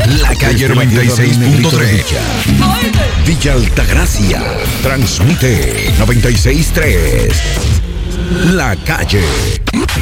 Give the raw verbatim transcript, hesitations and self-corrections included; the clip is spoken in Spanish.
La calle noventa y seis punto tres. Villa Altagracia. Transmite noventa y seis punto tres. La calle.